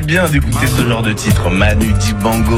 bien d'écouter ce genre de titre. Manu Dibango.